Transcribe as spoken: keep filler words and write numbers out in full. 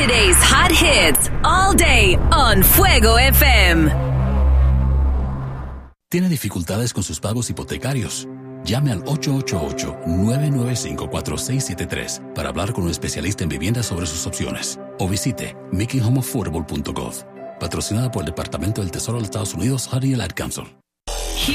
Today's hot hits all day on Fuego F M. ¿Tiene dificultades con sus pagos hipotecarios? Llame al ocho ocho ocho, nueve nueve cinco, cuatro seis siete tres para hablar con un especialista en vivienda sobre sus opciones. O visite making home affordable punto gov. Patrocinada por el Departamento del Tesoro de los Estados Unidos, Honey y el Ad Council.